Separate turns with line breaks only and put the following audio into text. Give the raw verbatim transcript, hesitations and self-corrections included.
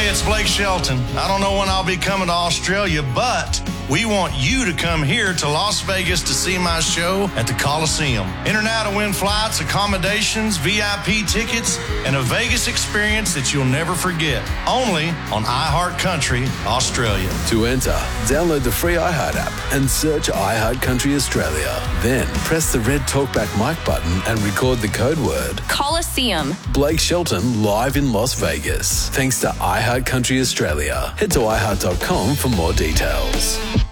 Hey, it's Blake Shelton. I don't know when I'll be coming to Australia, but we want you to come here to Las Vegas to see my show at the Coliseum. Enter now to win flights, accommodations, V I P tickets, and a Vegas experience that you'll never forget. Only on iHeartCountry Australia.
To enter, download the free iHeart app and search iHeartCountry Australia. Then press the red Talkback mic button and record the code word
Coliseum.
Blake Shelton live in Las Vegas. Thanks to iHeartCountry Australia. Head to i heart dot com for more details.